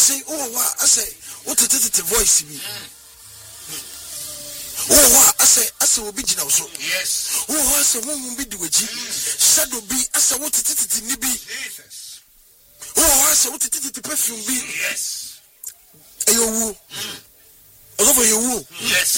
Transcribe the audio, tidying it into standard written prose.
say, oh, what I say, what a voice me. Oh, what I say, will be now so. Yes. Oh, I say, one will be the way. Shadow be, I say, what it be. Oh, I say, what it perfume be. Yes. Ayo, over your woo. Yes.